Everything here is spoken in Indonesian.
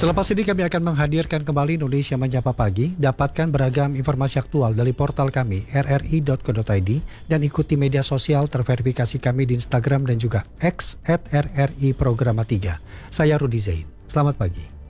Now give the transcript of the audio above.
Selepas ini kami akan menghadirkan kembali Indonesia Menyapa Pagi. Dapatkan beragam informasi aktual dari portal kami rri.co.id dan ikuti media sosial terverifikasi kami di Instagram dan juga X @RRI Programa 3. Saya Rudi Zain. Selamat pagi.